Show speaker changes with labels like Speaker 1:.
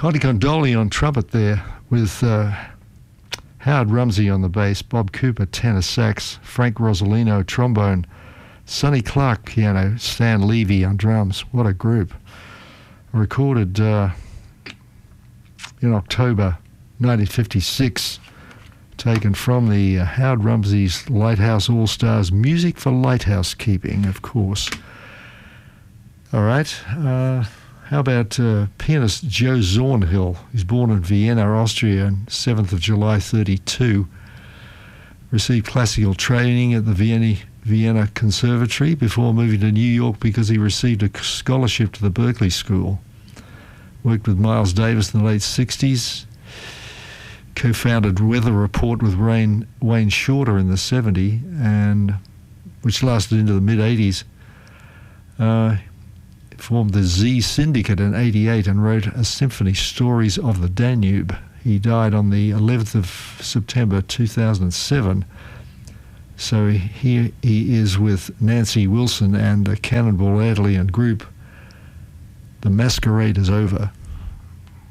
Speaker 1: Connie Condoli on trumpet there with Howard Rumsey on the bass, Bob Cooper tenor sax, Frank Rosolino trombone, Sonny Clark piano, Stan Levy on drums. What a group. Recorded in October 1956, taken from the Howard Rumsey's Lighthouse All-Stars, Music for Lighthouse Keeping, of course. All right. How about pianist Joe Zornhill? He's born in Vienna, Austria, on 7th of July 32. Received classical training at the Vienna Conservatory before moving to New York because he received a scholarship to the Berklee School. Worked with Miles Davis in the late 60s. Co-founded Weather Report with Wayne Shorter in the 70s, and which lasted into the mid-80s. Formed the Z Syndicate in 88 and wrote a symphony, Stories of the Danube. He died on the 11th of September 2007. So here he is with Nancy Wilson and the Cannonball Adderley and group. The Masquerade is Over.